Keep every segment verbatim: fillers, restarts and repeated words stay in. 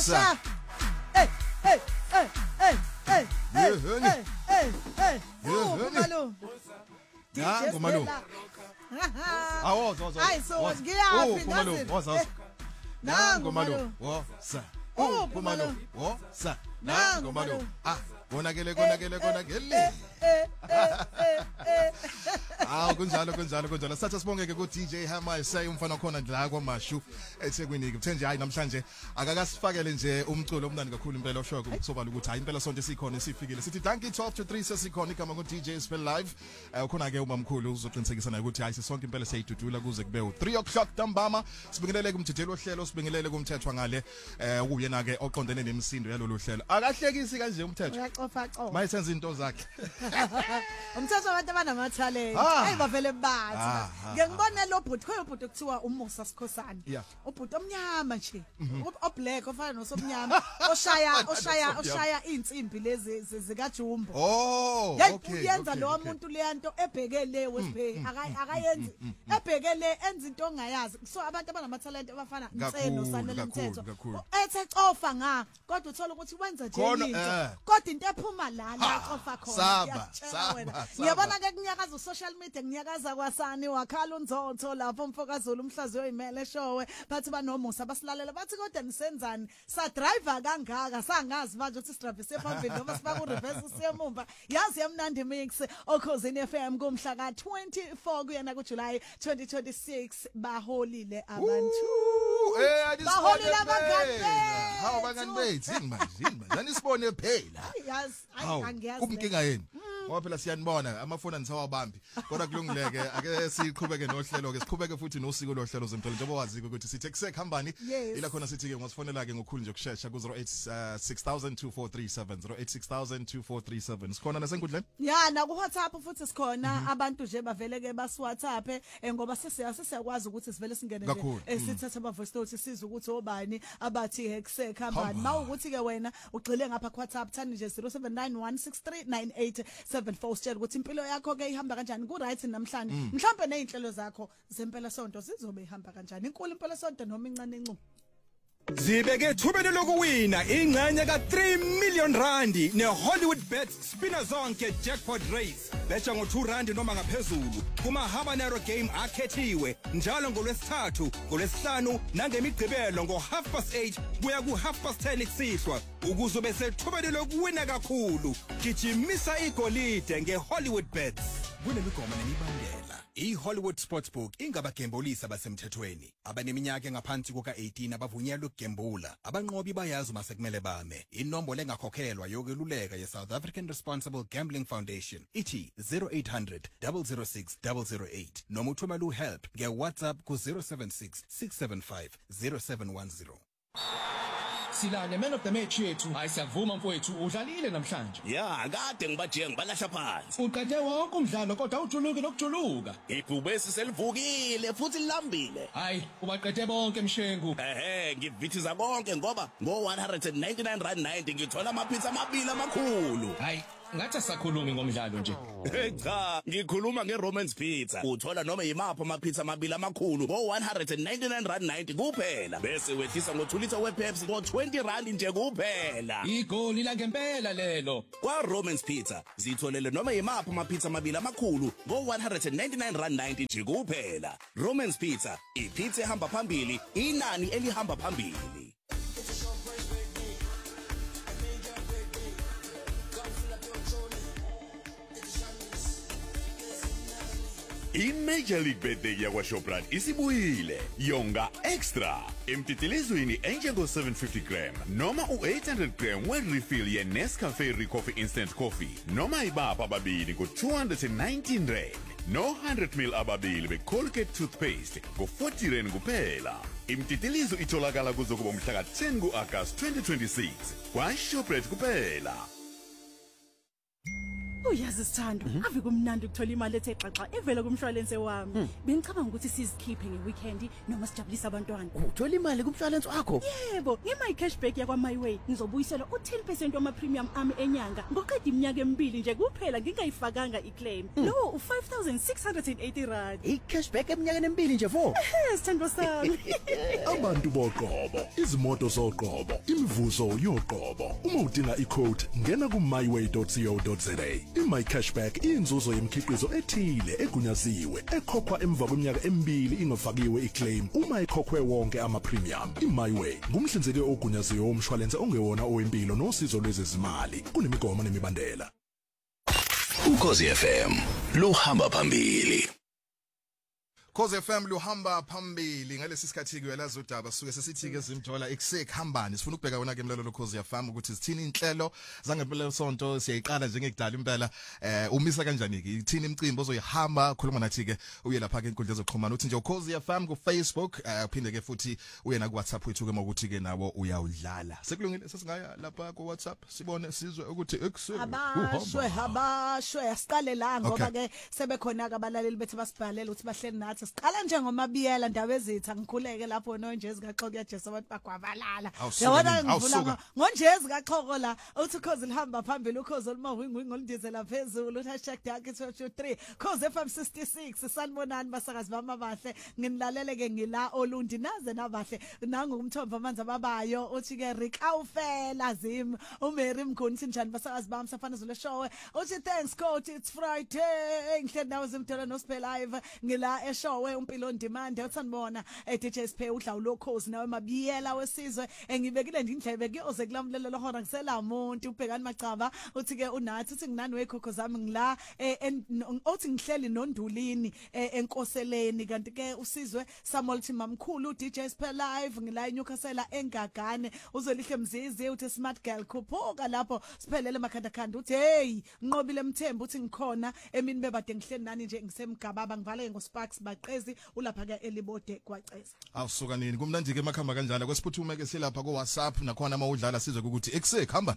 Sir. Hey, hey, hey, hey, hey, hey, hey, hey, hey. Oh, Kumalo. Ya, Kumalo. Awo, zo zo. Hayi so ngiyaphi ngazi. Wo zo. Nangu Kumalo. Wo, sir. Oh, Kumalo. Wo, sir. Nangu Kumalo. Ah, konakele konakele konakele. Awu kunjalo kunjalo kunjalo sathi sibongeke ku D J Hammer esayi umfana khona la kwaMashu eThekwini kuthe nje hayi namhlanje akakasifakele nje umculo omnandi kakhulu impela oshoka ukusobala ukuthi hayi impela sonke sikhona sifikile sithi danki twelve to three sesikhona igama ku D J Spell live ukhona ke umamkhulu uzoqinisekisa naye ukuthi hayi sisonke impela siyidudula kuze kube u three o'clock ntambama sibingelele kumthethelo ohlelo sibingelele kumthethwa ngale ukuyena ke oqondene nemisindo yalolu hlelo akahlekisi kanje umthetho uyacofa cofa mayisenza into zakhe umthetho wabantu abanama talent hey bavele bathi ngeke ngibone lo bhuti khoyo bhuti kuthiwa uMusa Sikhosana ubhuti omnyama nje oblack ofana nosobnyama oshaya oshaya oshaya insimbi lezi zika Jumbo oh okay uyenza lo muntu leyanto ebhekele wesibheki akayenzi ebhekele enza into ongayazi so abantu abanama talent abafana Nselo sanele umthetho ethe cofa nga kodwa uthola ukuthi wenza nje into kodwa into ephuma la la cofa khona saba saba ngiyabona ke kunyakaza social media kunyakaza kwasani wakhala unzonto lapho umfokazulu umhlazi oyimele showe bathi banomusa basilalela bathi kodwa nisenzani sa driver kangaka sangazi manje ukuthi sidrive sephambili noma siba ku reverse siyemumva yazi yamnandi mix okhosini F M kumhla ka twenty-four kuyena ku July twenty twenty-six baholile abantu eh baholile abangani hawo abangani bethu manje manje anisibone phela yazi angiyazi kumkinga yini ngoba phela siyanibona amafoni anisawabambi kodwa kulungileke ake siqhubeke nohlelo ke siqhubeke futhi nosiko lohlelo zemtolo njengoba wazi ukuthi sithi kusekuhambani ila khona sithi ke ngosifonela ke ngokhulu nje kushesha ku zero eight six thousand two four three seven zero eight six thousand two four three seven sikhona nasenkundleni ya na ku WhatsApp futhi sikhona abantu nje bavele ke bas WhatsApp ngoba sesiyakwazi ukuthi sivele singene nje sithatha aba voice note siza ukuthi obani abathi hekusekhambani mawukuthi ke wena ugcile ngapha ku WhatsApp thani nje zero seven nine one six three nine eight seven four sitshela ukuthi impilo yakho ke ihamba kanjani ku right namhlanje mhlawumbe nezinhlelo zakho zempela sonto zizobe ihamba kanjani inkulu impela sonto noma incane encu Zibeke thubeni lokuwina ingxenye ka three million randi ne Hollywood Bets spinner zonke jackpot race becha ngo two rand noma ngaphezulu kuma habanero game akhethiwe njalo ngolwesithathu ngolwesihlanu nangemigcibelo ngo half past eight kuya ku half past ten kusihlwa ukuze bese thubeni lokuwina kakhulu gijimisa igolide nge Hollywood Bets kunemigoma nemibandela iHollywood Sportsbook ingabagembolisi abasemthethweni abaneminyaka engaphansi kuka eighteen abavunyelwe ukugembula abanqobi bayazi masekumele bame inombolo engakhokhelwa yokweluleka ye South African Responsible Gambling Foundation ithi zero eight hundred zero zero six zero zero eight noma uthumela uhelp nge WhatsApp ku zero seven six six seven five zero seven one zero. Silane man of the match yethu ayisavuma mfowethu udlalile namhlanje ya kade ngibaje ngibalahla phansi uqede wonke umdlalo kodwa ujuluke nokujuluka ibhubesi selivukile futhi lilambile hayi ubaqede bonke mshengu ehe ngivithiza konke ngoba ngo one hundred ninety-nine rand ninety ngithola amapizza amabili amakhulu hayi ngathi asakhulumi ngomdlalo nje cha ngikhuluma ngeRomans Pizza uthola noma yimaphi amapizza amabili amakhulu ngo one hundred ninety-nine rand ninety kuphela bese wehlisa ngo two liter wePepsi ngo twenty rand nje kuphela igoli la ngempela lelo kwa Romans Pizza zitholele noma yimaphi amapizza amabili amakhulu ngo one hundred ninety-nine rand ninety nje kuphela Romans Pizza ipizza ehamba phambili inani elihamba phambili I-Major League Birthday yakwaShoprite isibuyile yonga extra emtitilezweni enjengo seven fifty gram noma u eight hundred gram we-refill ye-Nescafe Recoffee Instant Coffee noma ibapha ababili ngo two hundred nineteen rand no one hundred mil ababili be-Colgate toothpaste ngo forty rand kuphela imtitilizo itholakala kuzokuba umhla ka ten ku-August twenty twenty-six kwaShoprite kuphela. Uyazi Sithando, ave kumnandi ukuthola imali ethe xaxa evela kumshwalense wami. Bengicabanga ukuthi sizikhiphe ngeweekend noma sijabulisa abantwana. Uthola imali kumshwalense wakho? Yebo, nge-My Cashback yakwa MyWay ngizobuyisela u-ten percent wama premium ami enyanga ngoqeda iminyaka emibili nje kuphela ngingayifakanga iclaim. Lo u-five thousand six hundred eighty rand. I-cashback eminyakeni emibili nje vo. Eh, Sithando sami. Abantu boqobo, izimoto zoqobo, imivuzo yoqobo. Uma udinga i-code ngena ku my way dot co dot za. I-My Cashback inzuzo yemkhiqizo ethile egunyaziwe ekhokhwa emva kweminyaka emibili ingafakiwe iclaim uma ekhokhwe wonke ama premium. I-MyWay ngumhlinzeki ogunyaziwe womshwalense ongewona owempilo nosizo lwezezimali kunemigomo nemibandela. Ukhozi F M luhamba phambili. Khoze F M luhamba phambili ngalesi sikhathi ke yalazi udaba suke sesithi ke zimthola ekusekhambani sifuna ukubheka wona ke mlalo lokhoze F M ukuthi sithini inhlelo zangempela sonto siyayiqala njengekudala impela eh umisa kanjani ke ithini imicimbi ozoyihamba khuluma nathi ke uye lapha ke inkundla zokuxhumana uthi nje ukhoze F M ku Facebook uphinde ke futhi uye na ku WhatsApp wethu ke mokuthi ke nawo uyawudlala sekulungile sesingaya lapha ku WhatsApp sibone sizwe ukuthi ekuseni abashwe abashwe asiqale la ngoba ke sebekhona ke abalaleli bethu basibhalela ukuthi bahleli nathi siqala nje ngomabiyela ndaba ezitha ngikhuleke lapho nonjezi kaXhoko yaJesu abantu bagwabalala yabona ngivula ngonjezi kaXhoko la uthi ukhozi lihamba phambili ukhozi olumahwingwi ngolindizela phezulu hashtag dark twenty-three khozi F M sixty-six sanibonani basakazi bama bahle nginilalele ke ngila olundi naze nabahle nangu umthombo amanzi ababayo uthi ke Rick awufela zim uMary Mkhonisi njani basakazi bami safana zole show uthi thanks coach it's Friday ngihle nawe zimthola no Spell Live ngila eshow we umpilo on demand utsanibona D J Sphe udla ulokhozi nawe mabiyela wesizwe engibekile ndindlebe kuyoze kulamlelo lohora ngisela umuntu ubhekani macaba uthi ke unathi uthi nginani wekhokho zami ngila uthi ngihleli nondulini enkoseleni kanti ke usizwe Samolthi mamkhulu D J Sphe Live ngila eNyukasela engagane uzolihle mzizi uthi smart girl khuphuka lapho siphelele makhanda khanda uthi hey nqobile emthembu uthi ngikhona emini bebade ngihleli nani nje ngisemgababa ngivale ngosparks baqezi ulapha ke elibode kwaceza awusuka nini kumnandi ke makhamba kanjalo kwesiphuthume ke silapha ku WhatsApp nakhona mawudlala sizwe ukuthi ekusehamba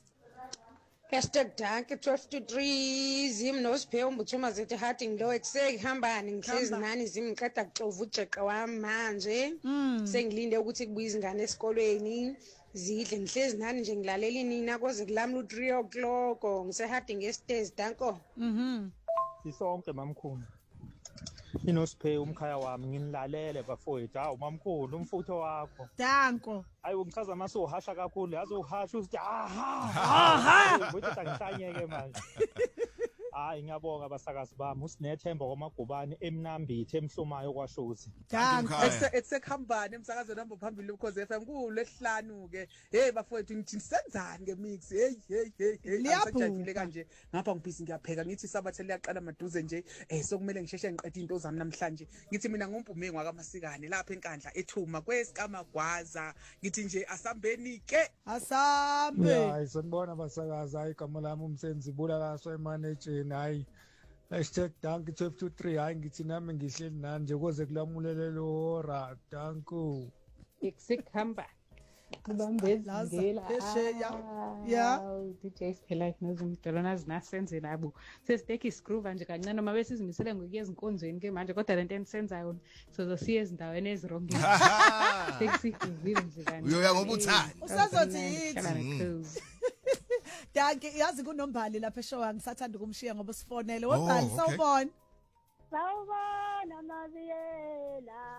Hashtag dark twenty-three zim no Sphe umbuthuma zethi hati ngilo ekusehambani ngihlezi nani zim ngiqeda kuxova ujeqa wami manje sengilinde ukuthi kubuye izingane esikolweni zidle ngihlezi nani nje ngilalela nina koze kulamla u three o'clock ngisehadi ngestairs danko mhm sisonke mamkhulu inoSphe umkhaya wami nginilalele bafowethu hawu mamkhulu umfutho wakho danko ayi ngichaza maso uhasha kakhulu yazi uhasha uthi aha aha uthi angihlanyeke manje hayi ngiyabonga abasakazi bami usinethemba kwamagubane emnambithi emhlumayo kwashuthi danko esekhambani emsakazo namba phambili ukhoze F M kulesihlanu ke hey bafowethu ngithi senzani ke mix hey hey hey liyajile kanje ngapha ngibhizi ngiyapheka ngithi sabathe liyaqala maduze nje eh sokumele ngisheshe ngiqede into zami namhlanje ngithi mina ngumpume ngwakamasikane lapha enkandla ethuma kwesikamagwaza ngithi nje asambeni ke asambe hayi sanibona abasakazi hayi igama lami umsenzi bulakaso emanaging hayi hashtag dank twenty-three hayi ngithi nami ngihleli nani nje koze kulamulelelo hora danku ekusehamba kubambezingela ya D J Sphe Live nozimdolana zinasenze nabo sesiteki iscruva nje kancane noma bese sizimisele ngokuya ezinkonzweni ke manje kodwa lento enisenzayo sozosiya ezindaweni ezirongile sekusivile nje kanti uyoya ngoba uthani usazothi yithi danke yazi kunombhali lapha eshow angisathanda ukumshiya ngoba sifonele webhali sawubona sawubona mabiyela